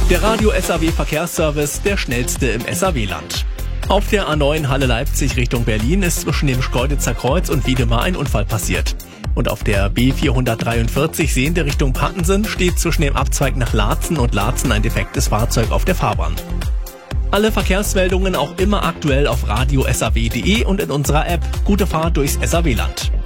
Der Radio SAW Verkehrsservice, der schnellste im SAW-Land. Auf der A9 Halle Leipzig Richtung Berlin ist zwischen dem Schkeuditzer Kreuz und Wiedemar ein Unfall passiert. Und auf der B443 sehende Richtung Pattensen steht zwischen dem Abzweig nach Laatzen und Laatzen ein defektes Fahrzeug auf der Fahrbahn. Alle Verkehrsmeldungen auch immer aktuell auf radio-saw.de und in unserer App. Gute Fahrt durchs SAW-Land.